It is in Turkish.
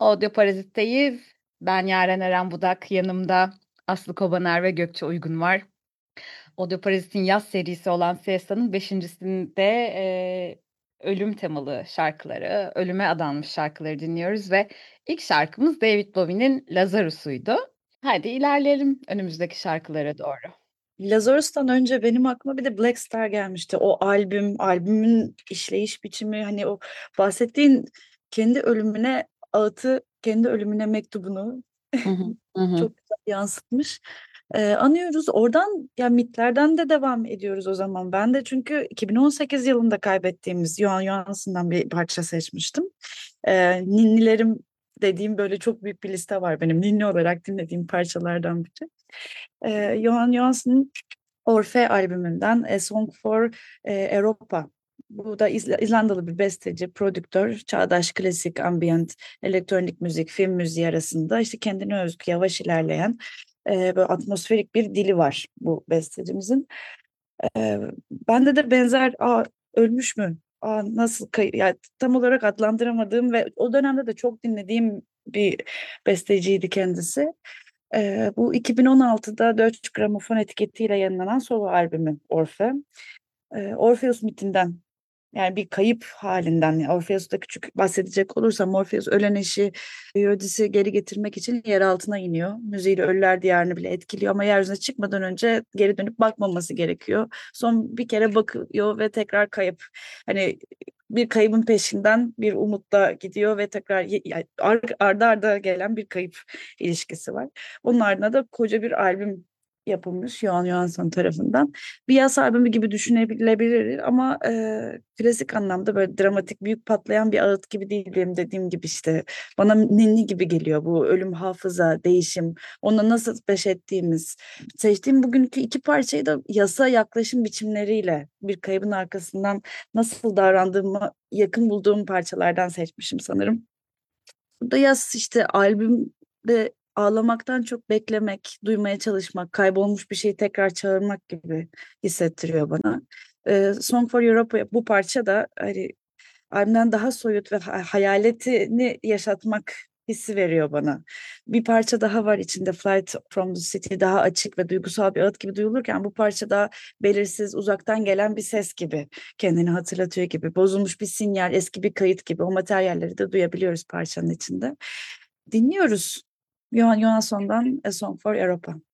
Audio Parazit'teyiz. Ben Yaren Eren Budak. Yanımda Aslı Kobaner ve Gökçe Uygun var. Audio Parazit'in yaz serisi olan Siesta'nın beşincisinde ölüm temalı şarkıları, ölüme adanmış şarkıları dinliyoruz ve ilk şarkımız David Bowie'nin Lazarus'uydu. Hadi ilerleyelim önümüzdeki şarkılara doğru. Lazarus'tan önce benim aklıma bir de Black Star gelmişti. O albümün işleyiş biçimi, hani o bahsettiğin kendi ölümüne ağıtı, kendi ölümüne mektubunu Hı hı, hı hı, çok güzel yansıtmış. Anıyoruz. Oradan yani mitlerden de devam ediyoruz o zaman. Ben de çünkü 2018 yılında kaybettiğimiz Johan Johansson'dan bir parça seçmiştim. Ninnilerim dediğim böyle çok büyük bir liste var benim. Ninni olarak dinlediğim parçalardan biri. Johan Johansson'ın Orfe albümünden A Song for Europa. Bu da İzlandalı bir besteci, prodüktör, çağdaş klasik, ambient, elektronik müzik, film müziği arasında işte kendine özgü, yavaş ilerleyen böyle atmosferik bir dili var bu bestecimizin. E, Bende de benzer, ölmüş mü? Nasıl yani tam olarak adlandıramadığım ve o dönemde de çok dinlediğim bir besteciydi kendisi. Bu 2016'da Deutsche Grammophon etiketiyle yayınlanan solo albümü Orfe. Orpheus mitinden, yani bir kayıp halinden, yani Orpheus'ta küçük bahsedecek olursam, Orpheus ölen eşi Eurydice'i geri getirmek için yer altına iniyor. Müziğiyle ölüler diyarını bile etkiliyor ama yeryüzüne çıkmadan önce geri dönüp bakmaması gerekiyor. Son bir kere bakıyor ve tekrar kayıp. Hani bir kaybın peşinden bir umutla gidiyor ve tekrar yani arda arda gelen bir kayıp ilişkisi var. Onun ardına da koca bir albüm yapılmış Johan Johansson tarafından. Bir yaz albümü gibi düşünebilir ama klasik anlamda böyle dramatik, büyük patlayan bir ağıt gibi değil, benim dediğim gibi işte. Bana ninni gibi geliyor bu ölüm, hafıza, değişim, onunla nasıl baş ettiğimiz. Seçtiğim bugünkü iki parçayı da yasa yaklaşım biçimleriyle bir kaybın arkasından nasıl davrandığımı yakın bulduğum parçalardan seçmişim sanırım. Burada yaz işte albümde ağlamaktan çok beklemek, duymaya çalışmak, kaybolmuş bir şeyi tekrar çağırmak gibi hissettiriyor bana. Song for Europa bu parça da hani albümden daha soyut ve hayaletini yaşatmak hissi veriyor bana. Bir parça daha var içinde, Flight from the City, daha açık ve duygusal bir ağıt gibi duyulurken bu parça daha belirsiz, uzaktan gelen bir ses gibi kendini hatırlatıyor gibi. Bozulmuş bir sinyal, eski bir kayıt gibi o materyalleri de duyabiliyoruz parçanın içinde. Dinliyoruz. Johan Johansson'dan A Song for Europa.